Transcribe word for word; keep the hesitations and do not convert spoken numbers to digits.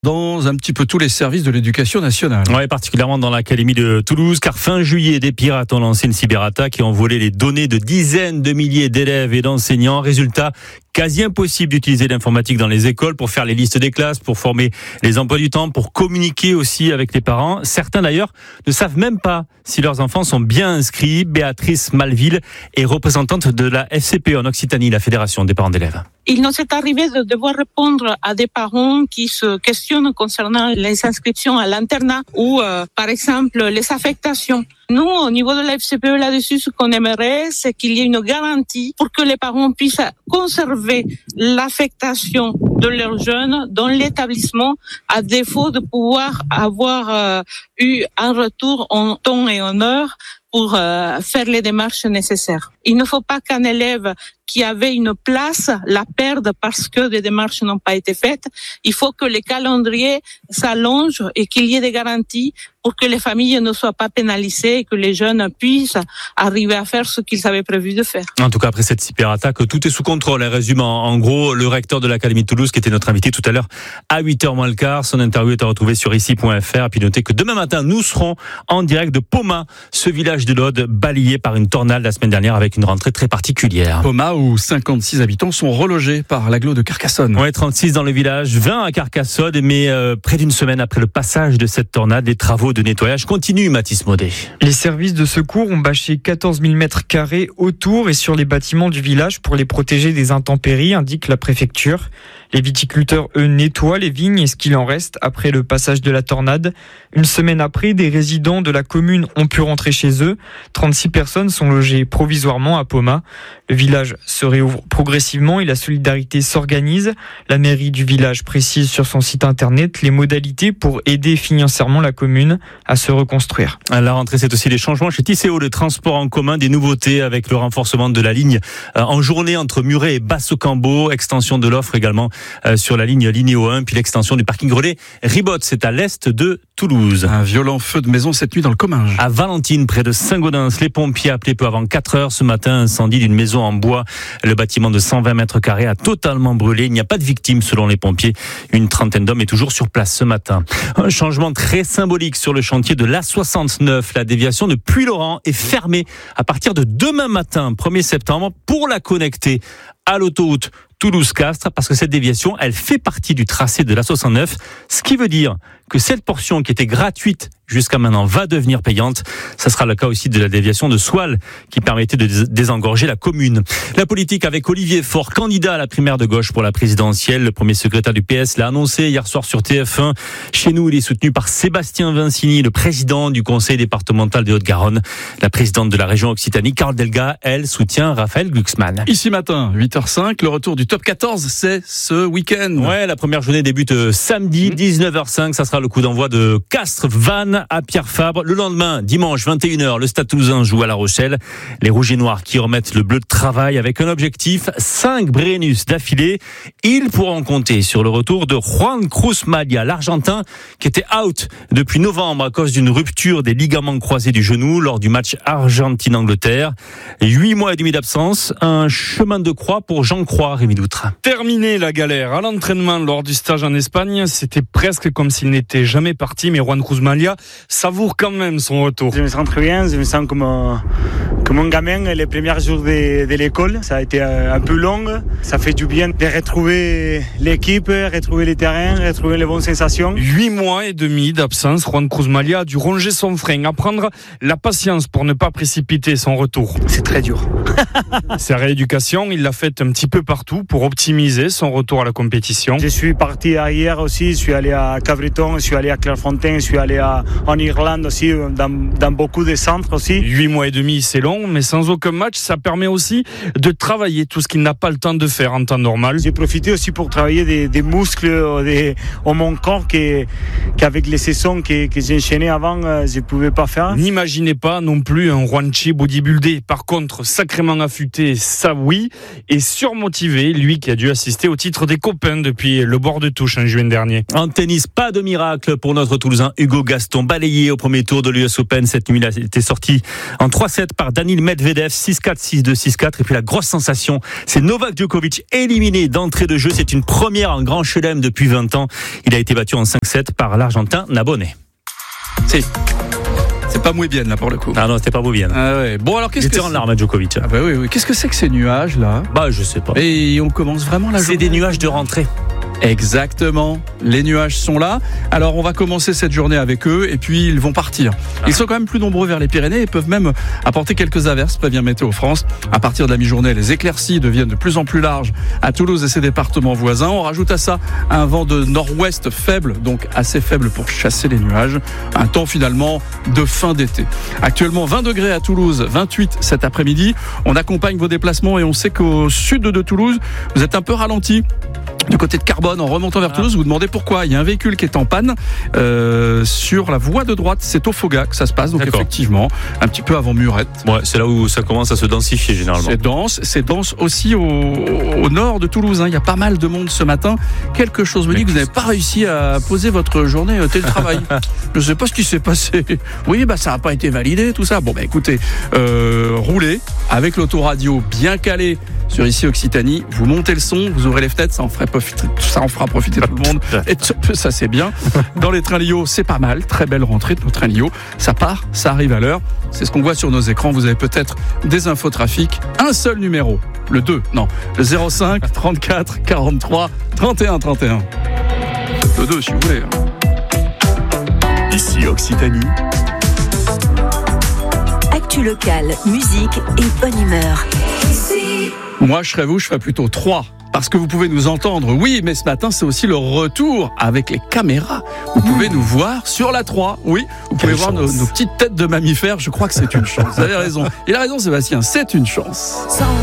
dans un petit peu tous les services de l'éducation nationale. Oui, particulièrement dans l'académie de Toulouse, car fin juillet, des pirates ont lancé une cyberattaque et ont volé les données de dizaines de milliers d'élèves et d'enseignants. Résultat, quasi impossible d'utiliser l'informatique dans les écoles pour faire les listes des classes, pour former les emplois du temps, pour communiquer aussi avec les parents. Certains d'ailleurs ne savent même pas si leurs enfants sont bien inscrits. Béatrice Malville est représentante de la F C P E en Occitanie, la Fédération des parents d'élèves. Il nous est arrivé de devoir répondre à des parents qui se questionnent concernant les inscriptions à l'internat ou, euh, par exemple, les affectations. Nous, au niveau de la F C P E, là-dessus, ce qu'on aimerait, c'est qu'il y ait une garantie pour que les parents puissent conserver l'affectation de leurs jeunes dans l'établissement, à défaut de pouvoir avoir euh, eu un retour en temps et en heure pour euh, faire les démarches nécessaires. Il ne faut pas qu'un élève qui avait une place la perde parce que des démarches n'ont pas été faites. Il faut que les calendriers s'allongent et qu'il y ait des garanties pour que les familles ne soient pas pénalisées et que les jeunes puissent arriver à faire ce qu'ils avaient prévu de faire. En tout cas, après cette cyberattaque, tout est sous contrôle. Résume en gros le recteur de l'Académie de Toulouse qui était notre invité tout à l'heure à huit heures moins le quart. Son interview est à retrouver sur ici point f r. Et puis notez que demain matin, nous serons en direct de Poma, ce village de l'Aude balayé par une tornade la semaine dernière avec une rentrée très particulière. Poma où cinquante-six habitants sont relogés par l'agglo de Carcassonne. Ouais, trente-six dans le village, vingt à Carcassonne, mais euh, près d'une semaine après le passage de cette tornade, les travaux de nettoyage continuent, Mathis Maudet. Les services de secours ont bâché quatorze mille mètres carrés autour et sur les bâtiments du village pour les protéger des intempéries, indique la préfecture. Les viticulteurs, eux, nettoient les vignes et ce qu'il en reste après le passage de la tornade. Une semaine après, des résidents de la commune ont pu rentrer chez eux. trente-six personnes sont logées provisoirement à Poma. Le village se réouvre progressivement et la solidarité s'organise. La mairie du village précise sur son site internet les modalités pour aider financièrement la commune à se reconstruire. À la rentrée, c'est aussi les changements chez Tisséo, le transport en commun, des nouveautés avec le renforcement de la ligne en journée entre Muret et Basse-Cambo, extension de l'offre également sur la ligne Linéo un, puis l'extension du parking relais Ribot, c'est à l'est de Toulouse. Un violent feu de maison cette nuit dans le Comminges. À Valentine, près de Saint-Gaudens, les pompiers appelés peu avant quatre heures ce matin, incendie d'une maison en bois. Le bâtiment de cent vingt mètres carrés a totalement brûlé. Il n'y a pas de victimes selon les pompiers. Une trentaine d'hommes est toujours sur place ce matin. Un changement très symbolique sur le chantier de l'A soixante-neuf. La déviation de Puylaurens est fermée à partir de demain matin, premier septembre, pour la connecter à l'autoroute Toulouse-Castres, parce que cette déviation, elle fait partie du tracé de l'A soixante-neuf, ce qui veut dire que cette portion qui était gratuite jusqu'à maintenant va devenir payante. Ça sera le cas aussi de la déviation de Soile qui permettait de désengorger la commune. La politique avec Olivier Faure, candidat à la primaire de gauche pour la présidentielle. Le premier secrétaire du P S l'a annoncé hier soir sur T F un. Chez nous, il est soutenu par Sébastien Vincini, le président du conseil départemental de Haute-Garonne. La présidente de la région Occitanie, Carole Delga, elle soutient Raphaël Glucksmann. Ici matin, huit heures cinq, le retour du top quatorze, c'est ce week-end. Ouais, la première journée débute samedi, dix-neuf heures cinq. Ça sera le coup d'envoi de Castres-Vannes à Pierre Fabre. Le lendemain, dimanche, vingt et une heures, le Stade Toulousain joue à La Rochelle. Les Rouges et Noirs qui remettent le bleu de travail avec un objectif, cinq Brennus d'affilée. Ils pourront compter sur le retour de Juan Cruz Malia, l'Argentin, qui était out depuis novembre à cause d'une rupture des ligaments croisés du genou lors du match Argentine-Angleterre. Huit mois et demi d'absence, un chemin de croix pour Jean Croix, Rémi Doutre. Terminé la galère à l'entraînement lors du stage en Espagne, c'était presque comme s'il n'était jamais parti, mais Juan Cruz Malia savoure quand même son retour. Je me sens très bien, je me sens comme un, comme un gamin les premiers jours de, de l'école. Ça a été un peu long, ça fait du bien de retrouver l'équipe, retrouver les terrains, retrouver les bonnes sensations. Huit mois et demi d'absence, Juan Cruz Malia a dû ronger son frein, apprendre la patience pour ne pas précipiter son retour. C'est très dur. Sa rééducation, il l'a faite un petit peu partout pour optimiser son retour à la compétition. Je suis parti hier aussi, je suis allé à Cabreton, je suis allé à Clairefontaine, je suis allé à, en Irlande aussi, dans, dans beaucoup de centres aussi. Huit mois et demi, c'est long, mais sans aucun match, ça permet aussi de travailler tout ce qu'il n'a pas le temps de faire en temps normal. J'ai profité aussi pour travailler des, des muscles des, au mon corps qui, qu'avec les saisons que, que j'ai enchaînées avant, je ne pouvais pas faire. N'imaginez pas non plus un Juanchi bodybuildé. Par contre, sacrément affûté, ça oui, et surmotivé, lui qui a dû assister au titre des copains depuis le bord de touche en juin dernier. En tennis, pas de miracle pour notre Toulousain Hugo Gaston, balayé au premier tour de l'U S Open. Cette nuit, il a été sorti en trois sept par Daniel Daniil Medvedev, six quatre, six deux, six quatre. Et puis la grosse sensation, c'est Novak Djokovic éliminé d'entrée de jeu. C'est une première en Grand Chelem depuis vingt ans. Il a été battu en cinq sept par l'Argentin Nabone. Si. C'est pas muy bien là pour le coup. Ah non, c'était pas beau bien. Ah ouais. Bon alors qu'est-ce Il que était en larmes à Djokovic. Ah bah oui, oui. Qu'est-ce que c'est que ces nuages là? Bah je sais pas. Et on commence vraiment la journée. C'est des nuages de rentrée. Exactement, les nuages sont là. Alors on va commencer cette journée avec eux et puis ils vont partir. Ils sont quand même plus nombreux vers les Pyrénées et peuvent même apporter quelques averses, prévient Météo France. À partir de la mi-journée, les éclaircies deviennent de plus en plus larges à Toulouse et ses départements voisins. On rajoute à ça un vent de nord-ouest faible, donc assez faible pour chasser les nuages. Un temps finalement de fin d'été. Actuellement vingt degrés à Toulouse, vingt-huit cet après-midi. On accompagne vos déplacements et on sait qu'au sud de Toulouse, vous êtes un peu ralenti. Du côté de Carbone, en remontant vers Toulouse, vous vous demandez pourquoi. Il y a un véhicule qui est en panne euh, sur la voie de droite. C'est au Foga que ça se passe. Donc D'accord. effectivement, un petit peu avant Murette. Ouais, c'est là où ça commence à se densifier généralement. C'est dense. C'est dense aussi au, au nord de Toulouse. Hein. Il y a pas mal de monde ce matin. Quelque chose me dit que vous n'avez pas réussi à poser votre journée télétravail. Je ne sais pas ce qui s'est passé. Oui, bah ça n'a pas été validé, tout ça. Bon, bah écoutez, euh, roulez avec l'autoradio bien calée sur ici Occitanie. Vous montez le son, vous ouvrez les fenêtres, ça en ferait profiter, ça en fera profiter tout le monde. Et ça c'est bien. Dans les trains Lio, c'est pas mal. Très belle rentrée de nos trains Lio. Ça part, ça arrive à l'heure. C'est ce qu'on voit sur nos écrans. Vous avez peut-être des infos trafic. Un seul numéro. Le deux. Non. Le zéro cinq, trente-quatre, quarante-trois, trente et un, trente et un. Le deux si vous voulez. Ici Occitanie. Actu locale, musique et bonne humeur. Moi, je serais vous, je ferais plutôt trois. Parce que vous pouvez nous entendre, oui, mais ce matin, c'est aussi le retour avec les caméras. Vous pouvez nous voir sur la trois, oui. Vous pouvez Quelle voir nos, nos petites têtes de mammifères. Je crois que c'est une chance. Vous avez raison. Il a raison, Sébastien, c'est une chance.